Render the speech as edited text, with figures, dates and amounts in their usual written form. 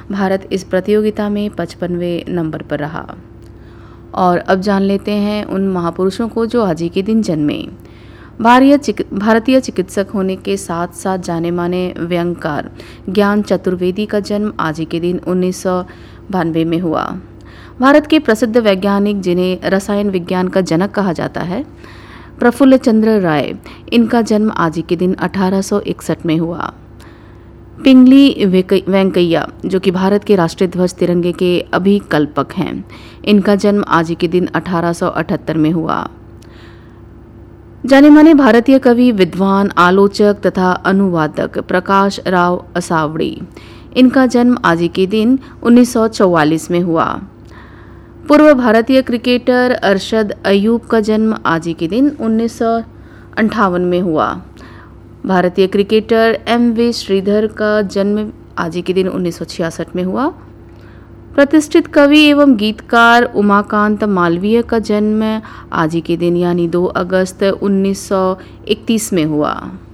भारत इस प्रतियोगिता में 55वें नंबर पर रहा। और अब जान लेते हैं उन महापुरुषों को जो आज ही के दिन जन्मे। भारतीय चिकित्सक होने के साथ साथ जाने माने व्यंगकार ज्ञान चतुर्वेदी का जन्म आज ही के दिन 1992 में हुआ। भारत के प्रसिद्ध वैज्ञानिक जिन्हें रसायन विज्ञान का जनक कहा जाता है, प्रफुल्ल चंद्र राय, इनका जन्म आज ही के दिन 1861 में हुआ। पिंगली वेंकैया, जो कि भारत के राष्ट्रीय ध्वज तिरंगे के अभिकल्पक हैं, इनका जन्म आज ही के दिन 1878 में हुआ। जाने माने भारतीय कवि, विद्वान, आलोचक तथा अनुवादक प्रकाश राव असावड़ी, इनका जन्म आज ही के दिन 1944 में हुआ। पूर्व भारतीय क्रिकेटर अरशद अयूब का जन्म आज ही के दिन 1958 में हुआ। भारतीय क्रिकेटर एम.वी. श्रीधर का जन्म आज ही के दिन 1966 में हुआ। प्रतिष्ठित कवि एवं गीतकार उमाकांत मालवीय का जन्म आज ही के दिन यानी 2 अगस्त 1931 में हुआ।